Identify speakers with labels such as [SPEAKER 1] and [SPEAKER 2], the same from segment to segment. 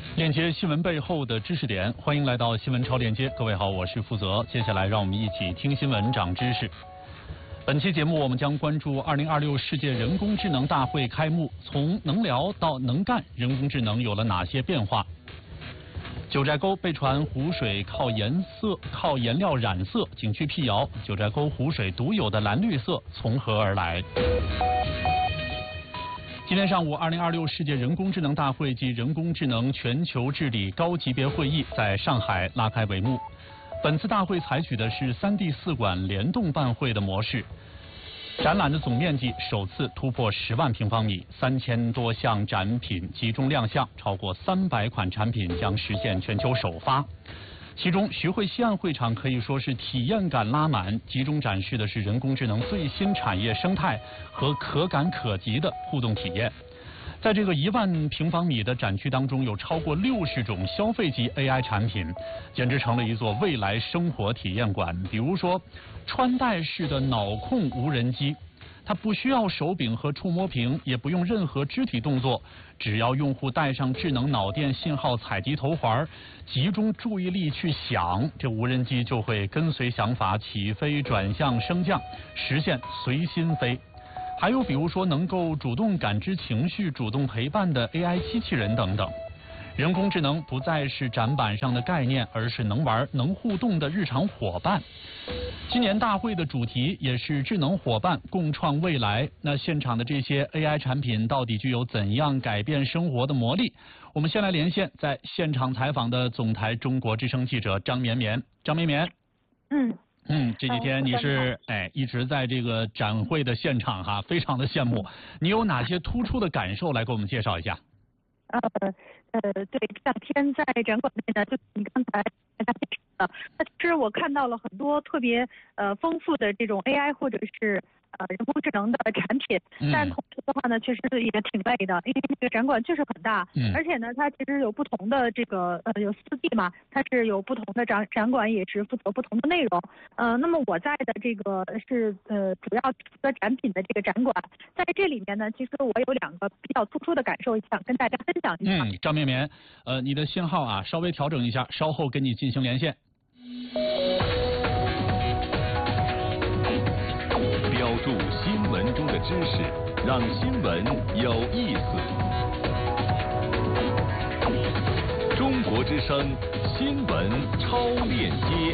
[SPEAKER 1] 链接新闻背后的知识点，欢迎来到新闻超链接。各位好，我是负责。接下来让我们一起听新闻长知识。本期节目我们将关注2026世界人工智能大会开幕，从能聊到能干，人工智能有了哪些变化？九寨沟被传湖水靠颜料染色，景区辟谣，九寨沟湖水独有的蓝绿色从何而来？今天上午，2026世界人工智能大会及人工智能全球治理高级别会议在上海拉开帷幕。本次大会采取的是3D 4馆联动办会的模式，展览的总面积首次突破10万平方米，3000多项展品集中亮相，超过300款产品将实现全球首发。其中，徐汇西岸会场可以说是体验感拉满，集中展示的是人工智能最新产业生态和可感可及的互动体验。在这个1万平方米的展区当中，有超过60种消费级 AI 产品，简直成了一座未来生活体验馆。比如说，穿戴式的脑控无人机。它不需要手柄和触摸屏，也不用任何肢体动作，只要用户带上智能脑电信号采集头环，集中注意力去想，这无人机就会跟随想法起飞、转向、升降，实现随心飞。还有比如说能够主动感知情绪、主动陪伴的 AI 机器人等等。人工智能不再是展板上的概念，而是能玩、能互动的日常伙伴。今年大会的主题也是智能伙伴共创未来。那现场的这些 AI 产品到底具有怎样改变生活的魔力？我们先来连线在现场采访的总台中国之声记者张绵绵。张绵绵，这几天你是一直在这个展会的现场哈，非常的羡慕。你有哪些突出的感受来给我们介绍一下？
[SPEAKER 2] 对，这2天在展馆内呢，就你刚才大家介绍的，其实我看到了很多特别丰富的这种 AI 或者是人工智能的产品，但同时的话呢，确实也挺累的，因为这个展馆确实很大，而且呢，它其实有不同的这个有4D 嘛，它是有不同的展馆，也是负责不同的内容。那么我在的这个是主要负责展品的这个展馆，在这里面呢，其实我有2个比较突出的感受，想跟大家分享一下。
[SPEAKER 1] 张绵绵，你的信号啊稍微调整一下，稍后跟你进行连线。
[SPEAKER 3] 标注新闻中的知识，让新闻有意思。中国之声新闻超链接。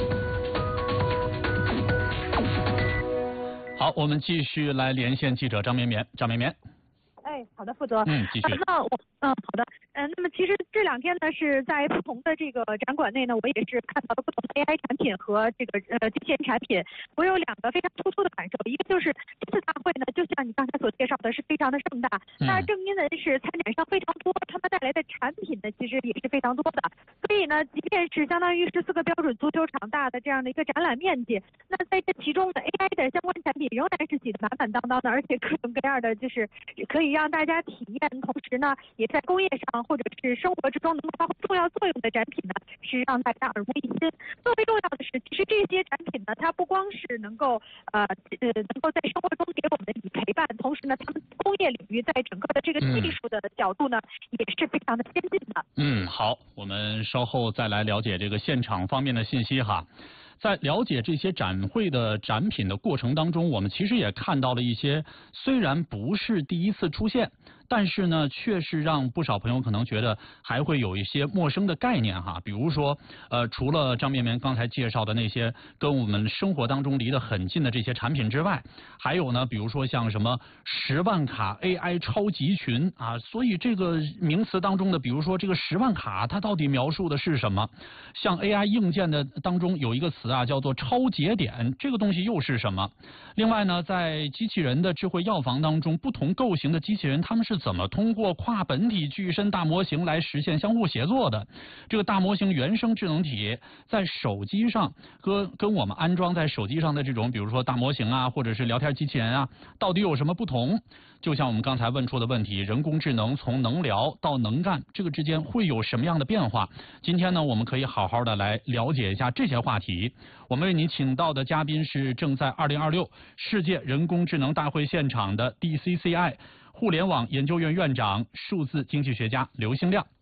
[SPEAKER 1] 好，我们继续来连线记者张绵绵。张绵绵。
[SPEAKER 2] 好的，负责。
[SPEAKER 1] 继续。
[SPEAKER 2] 那我好的。那么其实这2天呢，是在不同的这个展馆内呢，我也是看到了不同的 AI 产品和这个机器人产品。我有2个非常突出的感受，一个就是这次大会呢，就像你刚才所介绍的，是非常的盛大。那正因为是参展商非常多，他们带来的产品呢，其实也是非常多的。所以呢，即便是相当于14个标准足球场大的这样的一个展览面积，那在这其中的 AI 的相关产品仍然是挤得满满当当的，而且各种各样的就是可以让大家体验，同时呢，也在工业上或者是生活之中能够发挥重要作用的展品呢，是让大家耳目一新。最为重要的是，其实这些展品呢，它不光是能够能够在生活中给我们的以陪伴，同时呢，他们工业领域在整个的这个技术的角度呢，也是非常的先进的。
[SPEAKER 1] 好，我们稍后再来了解这个现场方面的信息哈。在了解这些展会的展品的过程当中，我们其实也看到了一些虽然不是第一次出现，但是呢，却是让不少朋友可能觉得还会有一些陌生的概念哈。比如说，除了张绵绵刚才介绍的那些跟我们生活当中离得很近的这些产品之外，还有呢，比如说像什么10万卡 AI 超集群啊，所以这个名词当中的，比如说这个10万卡，它到底描述的是什么？像 AI 硬件的当中有一个词啊，叫做超节点，这个东西又是什么？另外呢，在机器人的智慧药房当中，不同构型的机器人，他们是怎么通过跨本体具身大模型来实现相互协作的？这个大模型原生智能体在手机上跟我们安装在手机上的这种，比如说大模型啊，或者是聊天机器人啊，到底有什么不同？就像我们刚才问出的问题，人工智能从能聊到能干，这个之间会有什么样的变化？今天呢，我们可以好好的来了解一下这些话题。我们为您请到的嘉宾是正在2026世界人工智能大会现场的 DCCI 互联网研究院院长、数字经济学家刘兴亮。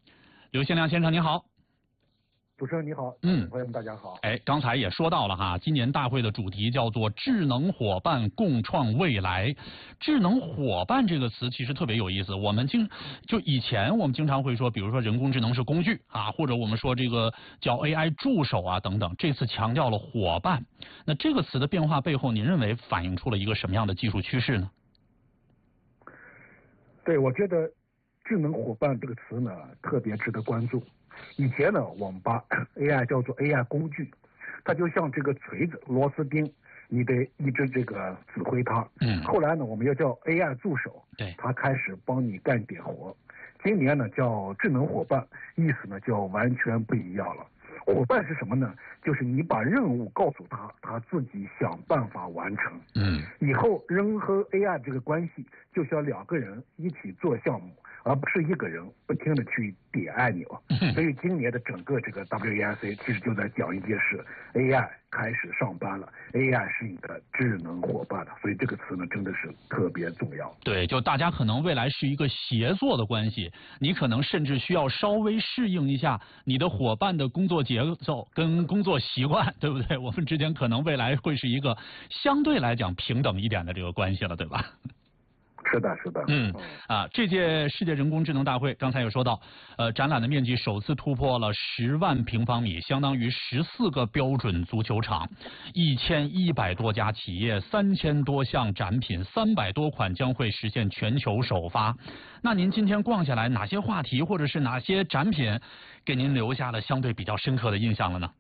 [SPEAKER 1] 刘先亮先生您好。
[SPEAKER 4] 主持人你好，朋友们大家好。
[SPEAKER 1] 刚才也说到了哈，今年大会的主题叫做智能伙伴共创未来。智能伙伴这个词其实特别有意思，以前我们经常会说，比如说人工智能是工具啊，或者我们说这个叫 AI 助手啊等等，这次强调了伙伴。那这个词的变化背后，您认为反映出了一个什么样的技术趋势呢？
[SPEAKER 4] 对，我觉得智能伙伴这个词呢特别值得关注。以前呢，我们把 AI 叫做 AI 工具，它就像这个锤子、螺丝钉，你得一直这个指挥它。后来呢，我们要叫 AI 助手，它开始帮你干点活。今年呢叫智能伙伴，意思呢就完全不一样了。伙伴是什么呢？就是你把任务告诉他，他自己想办法完成。以后人和 AI 这个关系就像两个人一起做项目，而不是一个人不停的去点按钮。所以今年的整个这个 WEIC 其实就在讲一件事 ，AI 开始上班了 ，AI 是一个智能伙伴了，所以这个词呢真的是特别重要。
[SPEAKER 1] 对，就大家可能未来是一个协作的关系，你可能甚至需要稍微适应一下你的伙伴的工作节奏跟工作习惯，对不对？我们之间可能未来会是一个相对来讲平等一点的这个关系了，对吧？
[SPEAKER 4] 是的，是的。
[SPEAKER 1] 这届世界人工智能大会刚才也说到，展览的面积首次突破了10万平方米，相当于14个标准足球场，1100多家企业，3000多项展品，300多款将会实现全球首发。那您今天逛下来，哪些话题或者是哪些展品给您留下了相对比较深刻的印象了呢？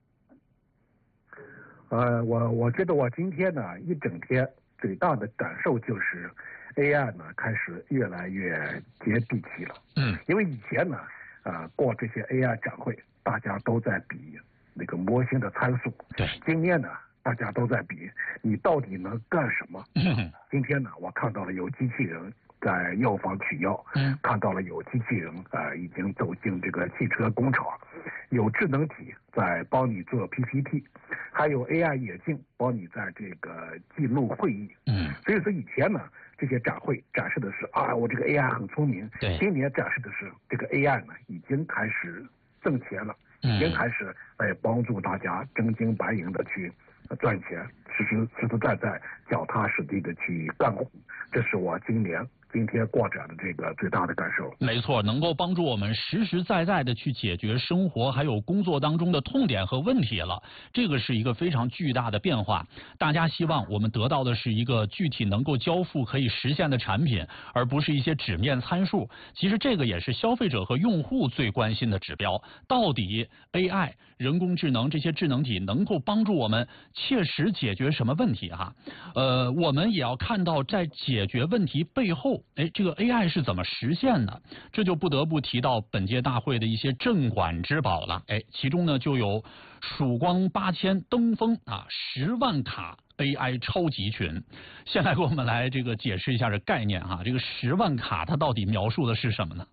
[SPEAKER 4] 我觉得我今天呢一整天最大的感受就是AI 呢开始越来越接地气了。因为以前呢，过这些 AI 展会，大家都在比那个模型的参数。
[SPEAKER 1] 对。
[SPEAKER 4] 今天呢，大家都在比你到底能干什么。今天呢，我看到了有机器人在药房取药，看到了有机器人已经走进这个汽车工厂，有智能体在帮你做 PPT， 还有 AI 眼镜帮你在这个记录会议。所以说以前呢，这些展会展示的是我这个 AI 很聪明。今年展示的是这个 AI 呢已经开始挣钱了，已经开始帮助大家真金白银的去赚钱，实实在在脚踏实地的去干活。这是我今天逛展的这个最大的感受。
[SPEAKER 1] 没错，能够帮助我们实实在在的去解决生活还有工作当中的痛点和问题了，这个是一个非常巨大的变化。大家希望我们得到的是一个具体能够交付可以实现的产品，而不是一些纸面参数。其实这个也是消费者和用户最关心的指标，到底 AI 人工智能这些智能体能够帮助我们切实解决什么问题哈？我们也要看到在解决问题背后，这个 AI 是怎么实现的？这就不得不提到本届大会的一些镇馆之宝了。其中呢就有曙光8000登峰10万卡 AI 超级群。先来给我们来这个解释一下这概念哈，这个10万卡它到底描述的是什么呢？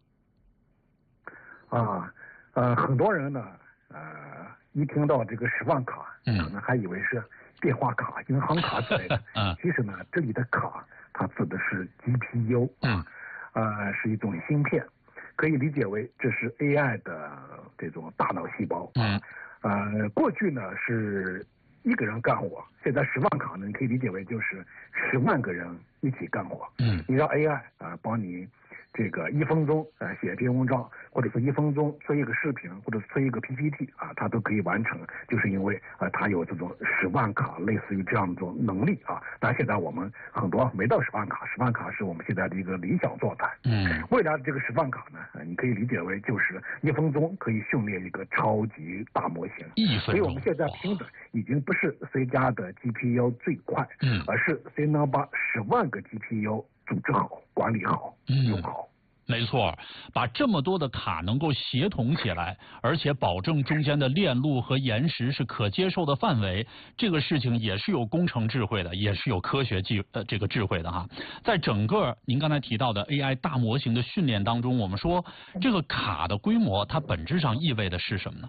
[SPEAKER 4] 很多人呢一听到这个10万卡，可能还以为是电话卡、银行卡之类的。其实呢，这里的卡它指的是 GPU，是一种芯片，可以理解为这是 AI 的这种大脑细胞。过去呢是一个人干活，现在10万卡呢，你可以理解为就是10万个人一起干活。你让 AI 帮你这个1分钟写一篇文章，或者是1分钟做一个视频，或者是做一个 PPT 它都可以完成，就是因为它有这种10万卡类似于这样一种能力但现在我们很多没到10万卡，10万卡是我们现在的一个理想状态。未来的这个10万卡呢，你可以理解为就是1分钟可以训练一个超级大模型。所以我们现在拼的已经不是谁家的 GPU 最快，而是谁能把10万个 GPU 组织好、管理好、用好。
[SPEAKER 1] 没错，把这么多的卡能够协同起来，而且保证中间的链路和延时是可接受的范围，这个事情也是有工程智慧的，也是有科学这个智慧的哈。在整个您刚才提到的 AI 大模型的训练当中，我们说这个卡的规模，它本质上意味的是什么呢？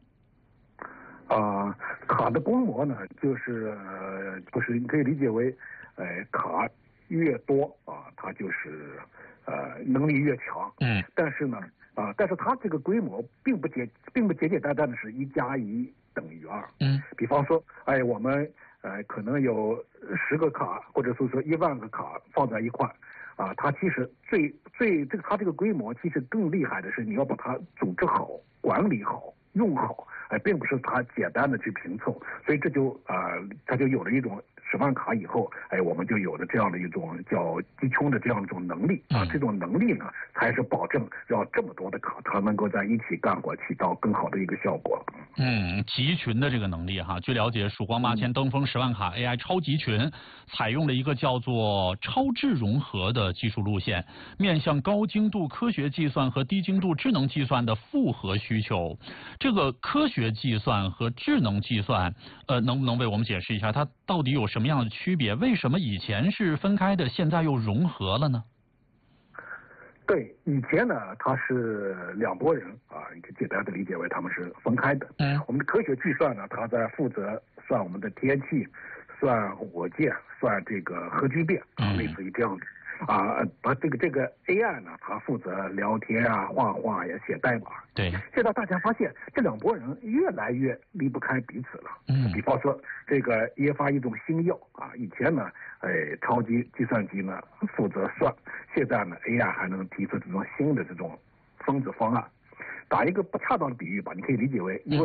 [SPEAKER 4] 卡的规模呢，就是你可以理解为，卡越多它就是能力越强，但是呢，但是它这个规模并不简单的是1+1等于2，比方说，我们可能有10个卡，或者说1万个卡放在一块，它其实它这个规模其实更厉害的是你要把它组织好、管理好、用好，并不是它简单的去拼凑，所以它就有了一种10万卡以后，我们就有了这样的一种叫集群的这样一种能力这种能力呢，才是保证让这么多的卡它能够在一起干活，起到更好的一个效果。
[SPEAKER 1] 集群的这个能力哈，据了解，曙光8000登峰10万卡 AI 超集群采用了一个叫做超智融合的技术路线，面向高精度科学计算和低精度智能计算的复合需求。这个科学计算和智能计算，能不能为我们解释一下它到底有什么样的区别？为什么以前是分开的，现在又融合了呢？
[SPEAKER 4] 对，以前呢，它是2拨人你可以简单的理解为他们是分开的。我们的科学计算呢，它在负责算我们的天气，算火箭，算这个核聚变类似于这样的。这个 AI 呢，它负责聊天画画呀，写代码。
[SPEAKER 1] 对。
[SPEAKER 4] 现在大家发现这2拨人越来越离不开彼此了。比方说这个研发一种新药以前呢，超级计算机呢负责算，现在呢 AI 还能提出这种新的这种分子方案。打一个不恰当的比喻吧，你可以理解为，因为